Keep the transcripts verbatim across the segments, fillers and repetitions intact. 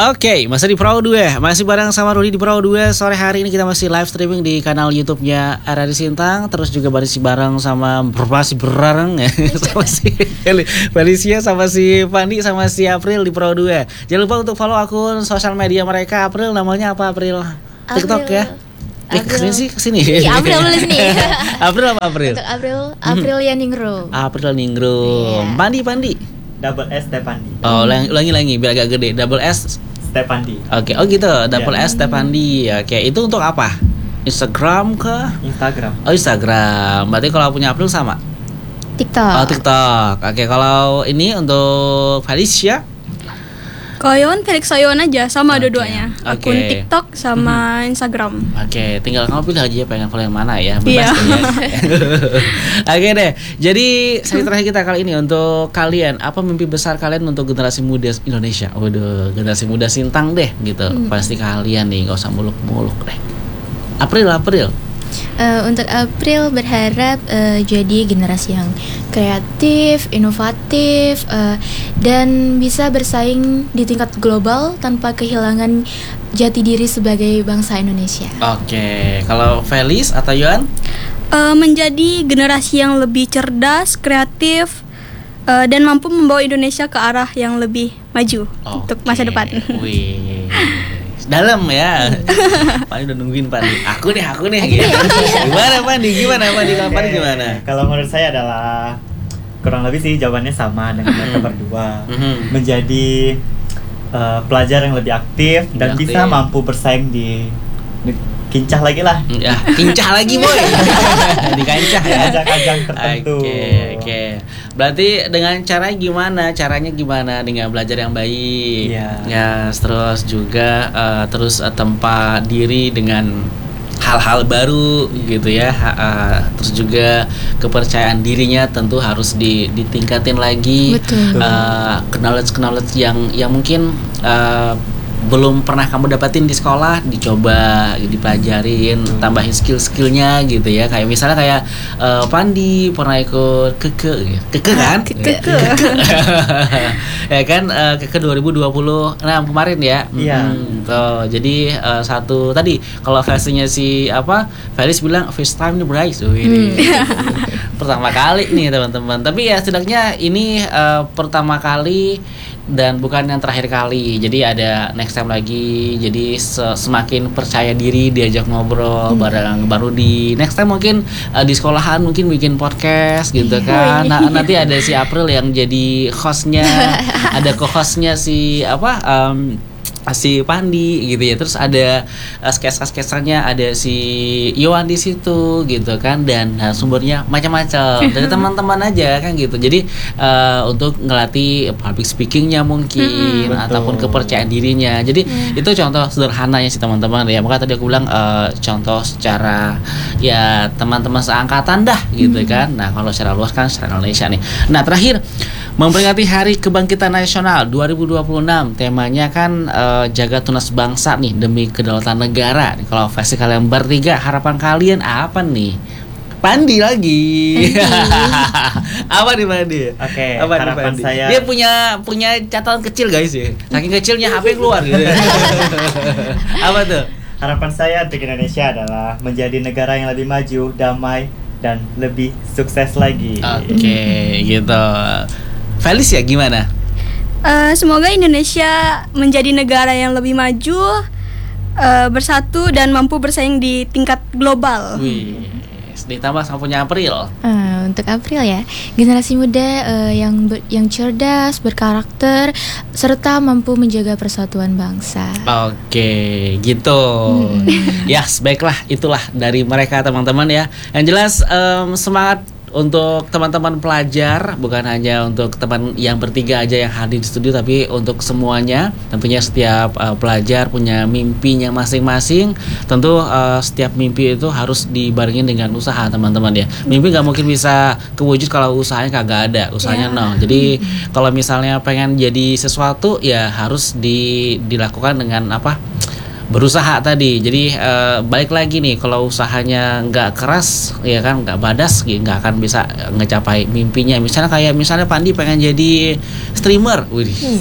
Oke, masih di Perahu dua. Masih bareng sama Rudy di Perahu dua. Sore hari ini kita masih live streaming di kanal YouTube-nya R R I Sintang. Terus juga masih bareng sama masih bareng ya sama si Felicia, sama si Pandi, sama si April di Perahu dua. Jangan lupa untuk follow akun sosial media mereka. April namanya apa, April? TikTok ya. Eh, kesini sih kesini. Iya, April dulu sini. April apa April? Untuk April, April ya Ningrum. April Ningrum. Pandi, Pandi. Double S Stepandi. Oh, ulangi-ulangi biar agak gede. Double S Stepandi. Oke, oh gitu. Double Ya. S Stepandi. Oke, itu untuk apa? Instagram ke? Instagram. Oh, Instagram. Berarti kalau punya April sama? TikTok. Oh, TikTok. Oke, kalau ini untuk Felicia? Kalau Yon, Felix Soyon aja, sama Oke. dua-duanya. Akun Oke. TikTok sama Instagram. Oke, tinggal kamu pilih aja pengen follow yang mana ya. Iya. Bebas ya. Oke deh. Jadi sesi terakhir kita kali ini untuk kalian, apa mimpi besar kalian untuk generasi muda Indonesia? Waduh, generasi muda Sintang deh gitu. Hmm. Pasti kalian nih, nggak usah muluk-muluk deh. April, April. Eh, untuk April berharap eh, jadi generasi yang kreatif, inovatif, eh, dan bisa bersaing di tingkat global tanpa kehilangan jati diri sebagai bangsa Indonesia. Oke, kalau Felis atau Yohan? Eh, menjadi generasi yang lebih cerdas, kreatif, eh, dan mampu membawa Indonesia ke arah yang lebih maju untuk masa Oke. depan. Wih, dalam ya. Pandi udah nungguin Pandi. Aku nih, aku nih. Gitu. Gimana Pandi? Gimana Pandi? Kalau Pandi gimana? Kalau menurut saya adalah kurang lebih sih jawabannya sama dengan mereka berdua. Mhm. Menjadi uh, pelajar yang lebih aktif dan Lebih bisa aktif. mampu bersaing di, di kincah lagi lah. Ya, kincah lagi boy. Di kancah ya. Ajang-ajang tertentu. Oke, oke. Berarti dengan cara gimana? Caranya gimana? Dengan belajar yang baik. Iya. Ya, terus juga eh, terus eh, tempa diri dengan hal-hal baru gitu ya. Ha- eh, terus juga kepercayaan dirinya tentu harus di, ditingkatin lagi. Betul. Eh, knowledge knowledge yang yang mungkin eh, belum pernah kamu dapatin di sekolah, dicoba dipelajarin, tambahin skill-skillnya gitu ya. Kayak misalnya kayak eh, Pandi pernah ikut keke gitu. Keke kan? Keke. Ya kan, eh, keke dua ribu dua puluh enam kemarin ya. Iya. Mm, tuh, jadi eh, satu tadi kalau versinya si apa Felis bilang first time nih Bryce. Wih, pertama kali nih teman-teman. Tapi ya setidaknya ini eh, pertama kali dan bukan yang terakhir kali. Jadi ada next time lagi. Jadi se- semakin percaya diri diajak ngobrol bareng Bang Rudy. Next time mungkin eh, di sekolahan mungkin bikin podcast gitu kan. Nah, nanti ada si April yang jadi hostnya, ada co-hostnya si apa em, si Pandi gitu ya. Terus ada uh, sketsa-sketsanya, ada si Yohan di situ gitu kan, dan uh, sumbernya macam-macam dari teman-teman aja kan gitu. Jadi uh, untuk ngelatih public speakingnya mungkin Betul. ataupun kepercayaan dirinya. Jadi itu contoh sederhananya sih teman-teman ya. Maka tadi aku bilang uh, contoh secara ya teman-teman seangkatan dah gitu kan. Nah kalau secara luas kan secara Indonesia nih. Nah terakhir, memperingati Hari Kebangkitan Nasional dua ribu dua puluh enam, temanya kan uh, jaga tunas bangsa nih demi kedaulatan negara. Kalau versi kalian bertiga, harapan kalian apa nih? Pandi lagi. Apa nih Pandi? Oke, Apa nih, harapan Pandi? saya- Dia punya punya catatan kecil guys ya. Saking kecilnya H P keluar gitu. Apa tuh? Harapan saya untuk Indonesia adalah menjadi negara yang lebih maju, damai, dan lebih sukses lagi. Oke, gitu. Felis ya gimana? Eh, semoga Indonesia menjadi negara yang lebih maju, eh, bersatu dan mampu bersaing di tingkat global. Wih, ditambah sama punya April. Eh, untuk April ya, generasi muda eh, yang ber- yang cerdas, berkarakter, serta mampu menjaga persatuan bangsa. Oke, gitu. Yes, baiklah, itulah dari mereka teman-teman ya. Yang jelas em, semangat untuk teman-teman pelajar, bukan hanya untuk teman yang bertiga aja yang hadir di studio, tapi untuk semuanya. Tentunya setiap eh, pelajar punya mimpinya masing-masing. Tentu eh, setiap mimpi itu harus dibarengin dengan usaha teman-teman ya. Mimpi nggak mungkin bisa kewujud kalau usahanya kagak ada, usahanya Ya. nol. Jadi kalau misalnya pengen jadi sesuatu ya harus di, dilakukan dengan apa? Berusaha tadi. Jadi eh, balik lagi nih, kalau usahanya nggak keras ya kan, nggak badas, ya nggak akan bisa ngecapai mimpinya. Misalnya kayak misalnya Pandi pengen jadi streamer, wih,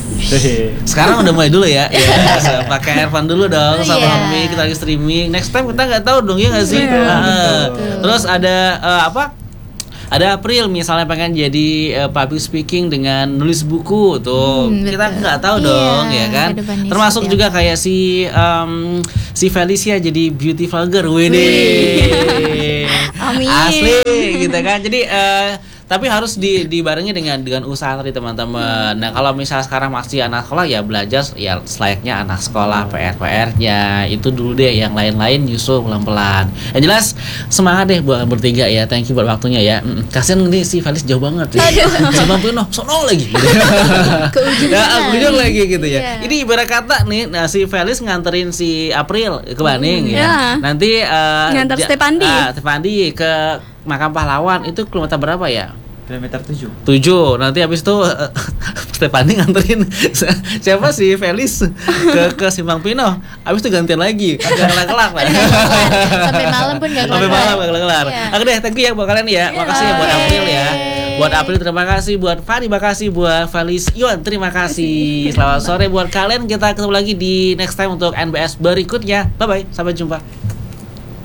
Sekarang udah mulai dulu ya, ya pakai earphone dulu dong sama Iya. mic, kita lagi streaming. Next time kita nggak tahu dong ya nggak sih. Iya, Ah. betul. Terus ada eh, apa? Ada April misalnya pengen jadi eh, public speaking dengan nulis buku tuh, Hmm, kita betul. nggak tahu Iya, dong ya kan. kedepannya Termasuk seperti juga apa. kayak si em, si Felicia jadi beauty vlogger, wih Amin. asli gitu kan. Jadi eh, tapi harus di, dibarengi dengan dengan usaha tadi teman-teman. Nah kalau misalnya sekarang masih anak sekolah ya belajar ya selayaknya anak sekolah, P R P R-nya itu dulu deh, yang lain-lain nyusul pelan-pelan. Yang jelas semangat deh buat bertiga ya. Thank you buat waktunya ya. Mm, Kasian nih si Felis jauh banget ya. Sama Pino sono lagi. Gitu. Ke ujung Ya, sana. ke ujung lagi gitu ya. Iya. Ini ibarat kata nih, nah, si Felis nganterin si April ke Bandung ya. Ya. Nanti eh, Ngantar ja- Stefandi. ah, Stefandi ke Makam Pahlawan itu kilometer berapa ya? Kilometer tujuh. Tujuh. Nanti habis itu uh, Stefani nganterin siapa sih Felis ke ke Simpang Pino. Habis itu gantian lagi. Agak kelar-kelar lah. Sampai malam pun gak Sampai malam gak kelar. Iya. Oke deh, thank you ya buat kalian ya. Makasih ya buat Oke. April ya. Buat April terima kasih, buat Fani makasih, buat Felis Iwan terima kasih. Selamat sore buat kalian. Kita ketemu lagi di next time untuk N B S berikutnya. Bye bye. Sampai jumpa.